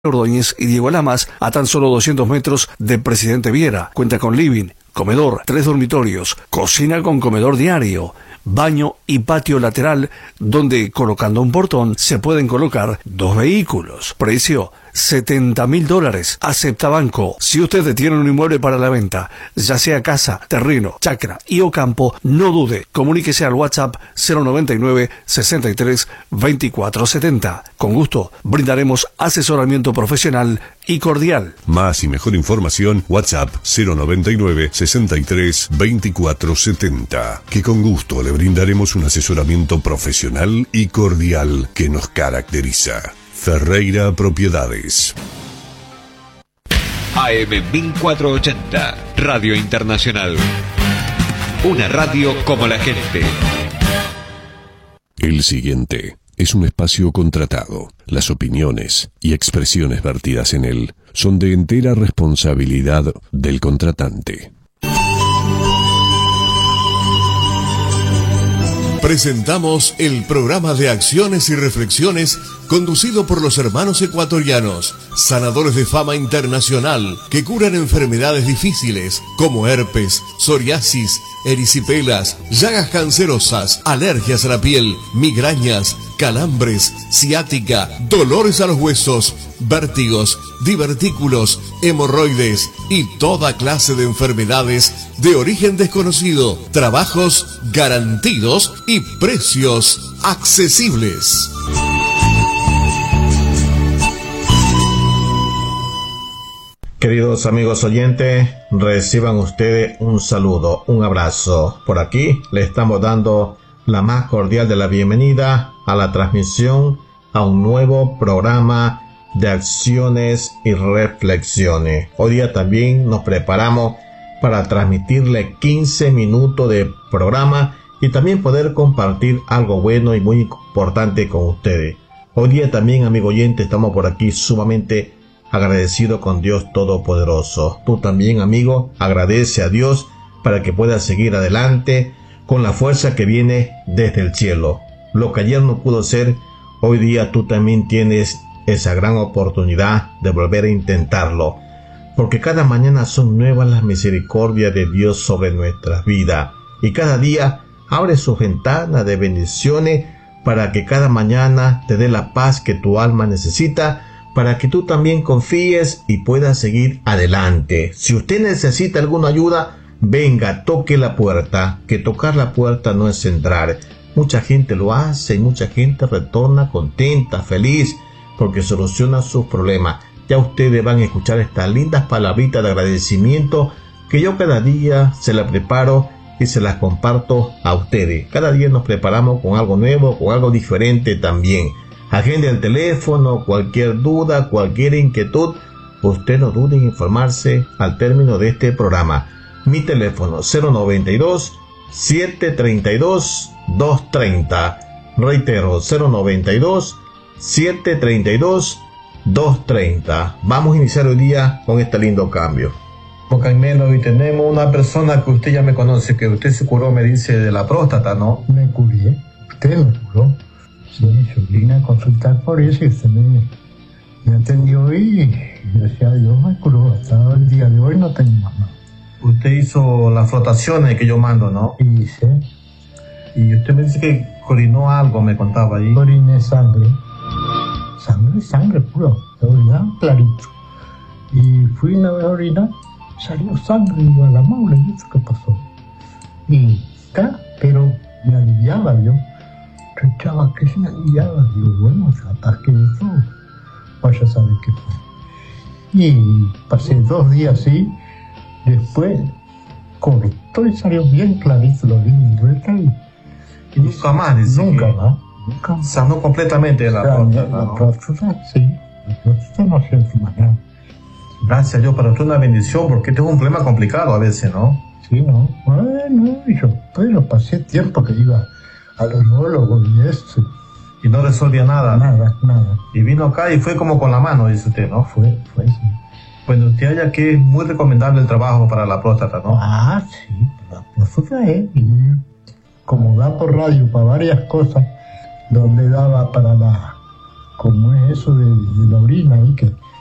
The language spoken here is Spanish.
Ordóñez y Diego Lamas, a tan solo 200 metros de Presidente Viera. Cuenta con living, comedor, 3 dormitorios, cocina con comedor diario, baño y patio lateral, donde colocando un portón se pueden colocar 2 vehículos. Precio $70.000. Acepta banco. Si usted tiene un inmueble para la venta, ya sea casa, terreno, chacra y o campo, no dude. Comuníquese al WhatsApp 099 63 24 70. Con gusto brindaremos asesoramiento profesional y cordial. Más y mejor información, WhatsApp 099 63 24 70. Que con gusto le brindaremos un asesoramiento profesional y cordial que nos caracteriza. Ferreira Propiedades. AM 1480, Radio Internacional. Una radio como la gente. El siguiente es un espacio contratado. Las opiniones y expresiones vertidas en él son de entera responsabilidad del contratante. Presentamos el programa de acciones y reflexiones conducido por los hermanos ecuatorianos, sanadores de fama internacional que curan enfermedades difíciles como herpes, psoriasis, erisipelas, llagas cancerosas, alergias a la piel, migrañas, calambres, ciática, dolores a los huesos, vértigos, divertículos, hemorroides y toda clase de enfermedades de origen desconocido. Trabajos garantidos y precios accesibles. Queridos amigos oyentes, reciban ustedes un saludo, un abrazo. Por aquí le estamos dando la más cordial de la bienvenida a la transmisión a un nuevo programa de acciones y reflexiones. Hoy día también nos preparamos para transmitirle 15 minutos de programa y también poder compartir algo bueno y muy importante con ustedes. Hoy día también, amigo oyente, estamos por aquí sumamente agradecido con Dios Todopoderoso. Tú también, amigo, agradece a Dios para que puedas seguir adelante con la fuerza que viene desde el cielo. Lo que ayer no pudo ser, hoy día tú también tienes esa gran oportunidad de volver a intentarlo, porque cada mañana son nuevas las misericordias de Dios sobre nuestras vidas, y cada día abre sus ventanas de bendiciones para que cada mañana te dé la paz que tu alma necesita, para que tú también confíes y puedas seguir adelante. Si usted necesita alguna ayuda, venga, toque la puerta, que tocar la puerta no es entrar. Mucha gente lo hace y mucha gente retorna contenta, feliz, porque soluciona sus problemas. Ya ustedes van a escuchar estas lindas palabritas de agradecimiento que yo cada día se las preparo y se las comparto a ustedes. Cada día nos preparamos con algo nuevo, con algo diferente también. Agende el teléfono, cualquier duda, cualquier inquietud, usted no dude en informarse al término de este programa. Mi teléfono 092 732 230. Reitero, 092 732 230. Vamos a iniciar hoy día con este lindo cambio. Caimeno, hoy tenemos una persona que usted ya me conoce, que usted se curó, me dice, de la próstata, ¿no? Me curé, usted me curó. Sí, yo vine a consultar por eso y usted me atendió y gracias a Dios me curó. Hasta el día de hoy no tengo más nada. Usted hizo las flotaciones que yo mando, ¿no? Hice. Y usted me dice que orinó algo, me contaba ahí. Oriné sangre. Sangre puro. Orinaba clarito. Y fui una vez a orinar, salió sangre y yo a la maula y eso qué pasó. Y acá, pero me aliviaba yo. Echaba que se me aliviaba. Digo, bueno, se ataque de todo. Vaya a saber qué fue. Y pasé 2 días así. Después cortó y salió bien clarito la línea vuelta y nunca más, decía. Nunca más. Sanó completamente de la próstata, ¿no? La próstata, sí. La próstata no siento más nada. Gracias a Dios, para usted una bendición, porque este es un problema complicado a veces, ¿no? Sí, ¿no? Bueno, pero pasé tiempo que iba al urologo y eso. Y no resolvía nada. Nada. Y vino acá y fue como con la mano, dice usted, ¿no? Fue sí. Bueno, usted haya que es muy recomendable el trabajo para la próstata, ¿no? Ah, sí, la próstata es. Como da por radio para varias cosas, donde daba para la como es eso de la orina ahí, que